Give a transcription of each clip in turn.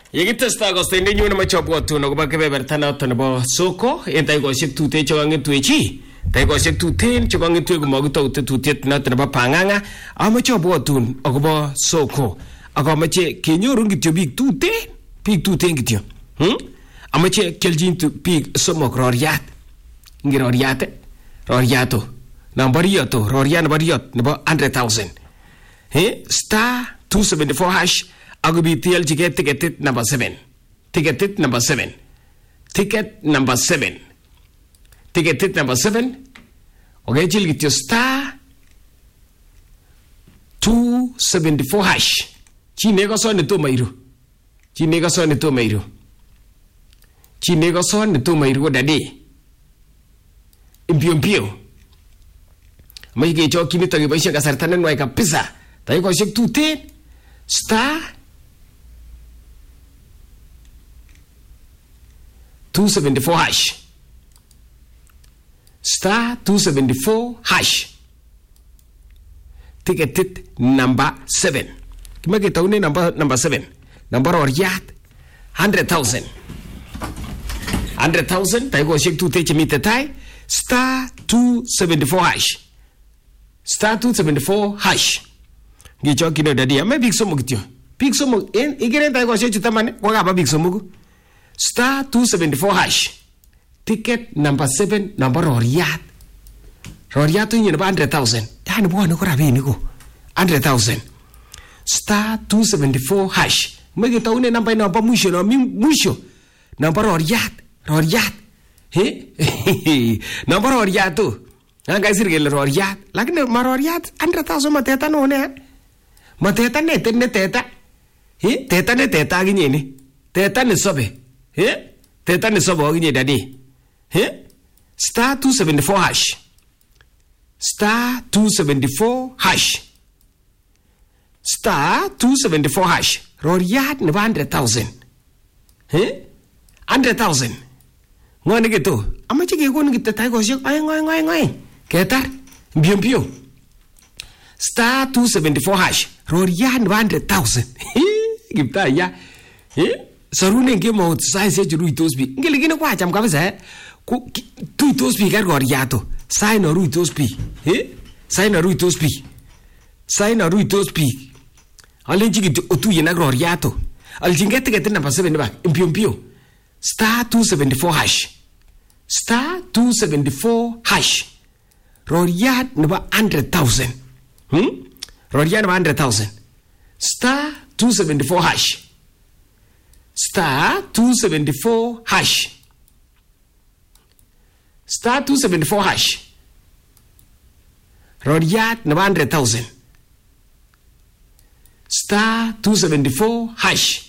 Yekitesta kostendi nyune machobwotun akobo kebeberta noton nebo soko en taikoshek tuten chekong'etwechi taikoshek tuten chekong'etwe komokitou tetutiet noton nebo pang'ang'a amoche abwotun akobo soko akomoche kenyorun kityo biik tuten kityo amoche kialchin biik somok roriat ingi roriato namba riyoto roriat nebo riyot nebo 100,000 star 274 hash akobit ialchigei tiketit number 7 tiketit number 7 okechil kityo star 274 hash chi nekoson netomo iru ko dadi impio mai kechokyi nito keboisien kasarta nenwai kabisa taikoshek tuten star 274 hash star 274 hash tiketit number 7 kimake taune number 7 number roriat 100,000 taikoshek tuten chemite tai star 274 hash star 274 hash ngichokino dadi ame big somok kityo big somok en igeren taikoshek chutaman ko kaba big somok star 274 hash ticket number 7 number roriat inye nebo 100,000 yani bwana ko rabinik ko 100,000 star 274 hash mege taune namba ino mwisho number roriat number roriat tu anga sirgel roriat lakini maroriat 100,000 mateta none mateta teta aginye ni teta ni sobe teta ni sobe aginye dadi star 274 hash star 274 hash star 274 hash roriat nebo 100,000 100,000 ngone gitu amache kekon kita taikoshek ngoy ketar mbio star 274 hash roriat nebo 100,000 kiptaya sarunen kemo sai se ruitos bi ngeli kine kwa cham kabisa tuitos bi kar roriato sai no ruitos bi alenji kitu otuye na roriato aljinge tiketit number 7 ba mbio star 274 hash star 274 hash roriat nebo 100,000 roriat nebo 100,000 star 274 hash star 274 hash star 274 hash roriat nebo 100,000 star 274 hash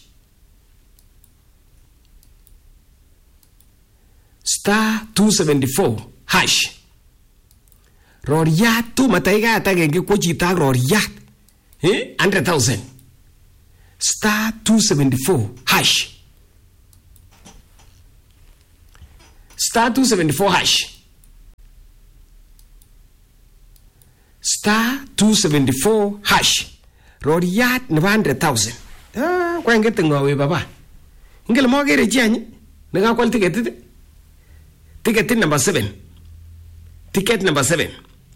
star 274 hash roriat tu mataiga atagenge ko chita roriat 100,000 star 274 hash star 274 hash star 274 hash roriat nebo 100,000 kwa ngete ngawe baba ingele mogere jianyi nagakwal tiketit ticket number 7 ticket number 7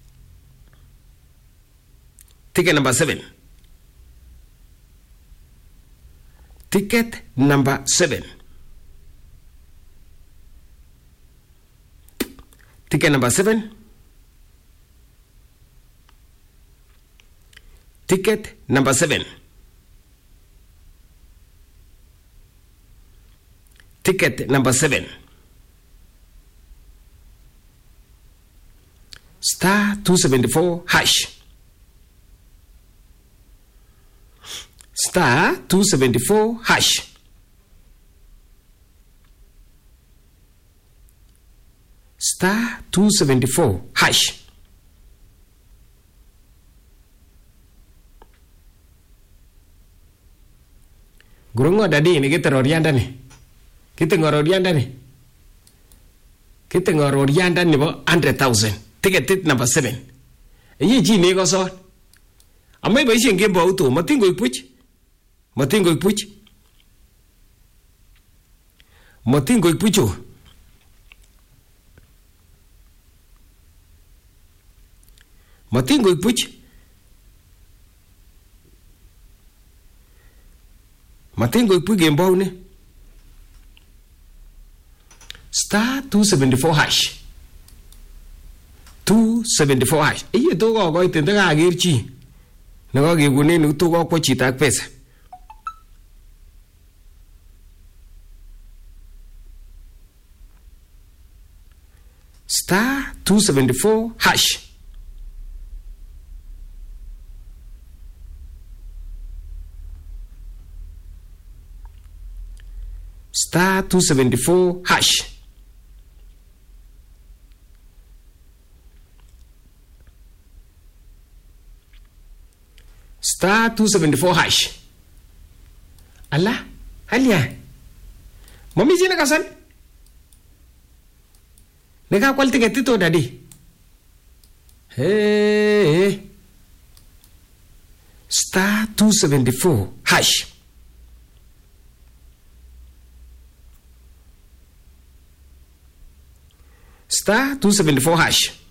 ticket number 7 ticket number 7 ticket number 7 ticket number 7 ticket number 7 star 274 hash star 274 hash star 274 hash Gurungo dadi ni kita rorianda ni kita ngororianda ni bo 100,000 ticket number 7 yi ji ne ko so amai bai shen gembo auto matingo ipuch Motingo ikpucho. Motingo ikpuch. Motingo ikpuch gembo ni. Star 274 hash. 274 hash. Iye to ko itende ka gerchi. Nakakekunen to ko chito ak pesa. Star 274 hash. Star 274 hash. Star 274 hash. Allah, halia. Mami sina kasan? Neka kwal tiket itu tadi. Hey. Star 274 hash. Star 274 hash.